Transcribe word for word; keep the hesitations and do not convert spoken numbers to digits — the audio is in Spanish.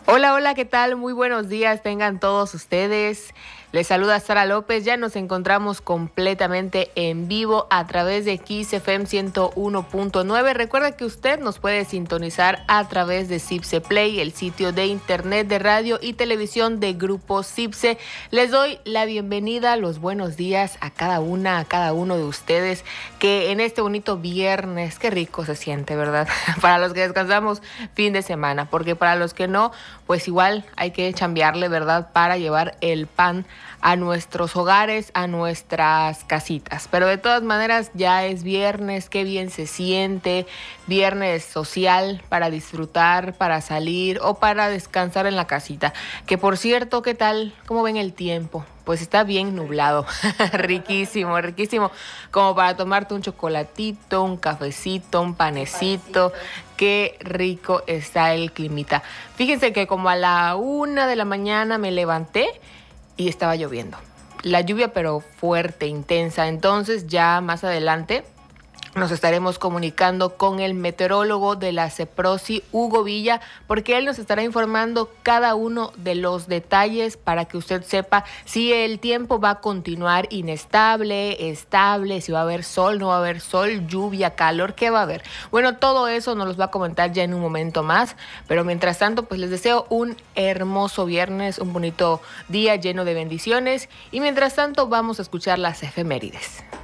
Hola, hola, ¿qué tal? Muy buenos días, tengan todos ustedes. Les saluda Sara López, ya nos encontramos completamente en vivo a través de Kiss F M ciento uno punto nueve. Recuerda que usted nos puede sintonizar a través de Cipse Play, el sitio de internet de radio y televisión de Grupo Cipse. Les doy la bienvenida, los buenos días a cada una, a cada uno de ustedes que en este bonito viernes, qué rico se siente, ¿verdad? Para los que descansamos fin de semana, porque para los que no, pues igual hay que chambearle, ¿verdad? Para llevar el pan a nuestros hogares, a nuestras casitas. Pero de todas maneras ya es viernes, qué bien se siente, viernes social para disfrutar, para salir o para descansar en la casita. Que por cierto, ¿qué tal? ¿Cómo ven el tiempo? Pues está bien nublado, riquísimo, riquísimo, como para tomarte un chocolatito, un cafecito, un panecito. Qué rico está el climita. Fíjense que como a la una de la mañana me levanté y estaba lloviendo. La lluvia pero fuerte, intensa. Entonces ya más adelante nos estaremos comunicando con el meteorólogo de la CEPROSI, Hugo Villa, porque él nos estará informando cada uno de los detalles para que usted sepa si el tiempo va a continuar inestable, estable, si va a haber sol, no va a haber sol, lluvia, calor, ¿qué va a haber? Bueno, todo eso nos los va a comentar ya en un momento más, pero mientras tanto, pues les deseo un hermoso viernes, un bonito día lleno de bendiciones y mientras tanto vamos a escuchar las efemérides.